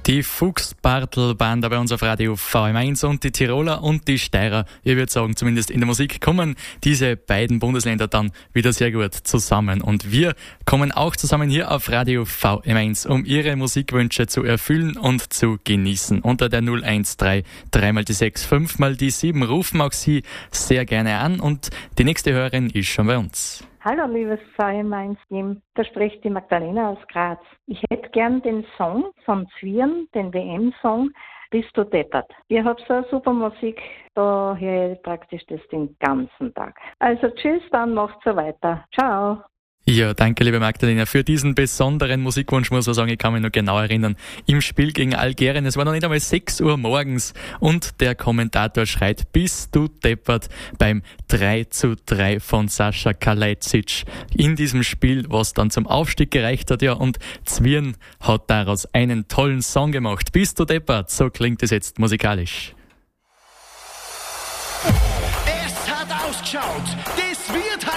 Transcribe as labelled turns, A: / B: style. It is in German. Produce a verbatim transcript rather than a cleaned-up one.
A: Die Fuchsbartl-Band bei uns auf Radio V M eins und die Tiroler und die Steirer, ich würde sagen, zumindest in der Musik kommen diese beiden Bundesländer dann wieder sehr gut zusammen. Und wir kommen auch zusammen hier auf Radio V M eins, um Ihre Musikwünsche zu erfüllen und zu genießen. Unter der null eins drei, drei mal die sechs, fünf mal die sieben rufen auch Sie sehr gerne an und die nächste Hörerin ist schon bei uns.
B: Hallo liebes V M eins-Team, da spricht die Magdalena aus Graz. Ich hätte gern den Song von Zwirn, den W M-Song, Bist du deppert. Ihr habt so eine super Musik, da höre ich praktisch das den ganzen Tag. Also tschüss, dann macht so weiter. Ciao.
A: Ja, danke liebe Magdalena für diesen besonderen Musikwunsch, muss ich sagen, ich kann mich noch genau erinnern. Im Spiel gegen Algerien, es war noch nicht einmal sechs Uhr morgens und der Kommentator schreit, bist du deppert beim drei zu drei von Sascha Kalajdzic. In diesem Spiel, was dann zum Aufstieg gereicht hat, ja, und Zwirn hat daraus einen tollen Song gemacht. Bist du deppert, so klingt es jetzt musikalisch.
C: Es hat ausgeschaut, das wird